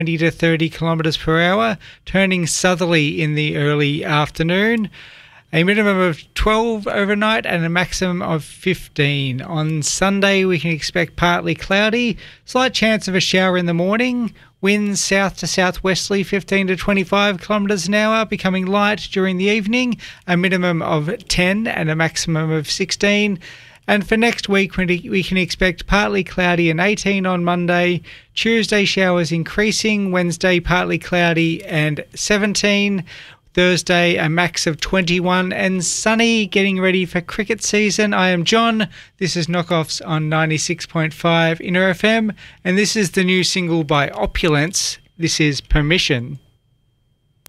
20 to 30 kilometres per hour, turning southerly in the early afternoon. A minimum of 12 overnight and a maximum of 15. On Sunday, we can expect partly cloudy, slight chance of a shower in the morning. Winds south to southwesterly 15 to 25 kilometres an hour, becoming light during the evening. A minimum of 10 and a maximum of 16. And for next week, we can expect partly cloudy and 18 on Monday. Tuesday, showers increasing. Wednesday, partly cloudy and 17. Thursday, a max of 21 and sunny, getting ready for cricket season. I am John. This is Knockoffs on 96.5 Inner FM, and this is the new single by Opulence. This is Permission.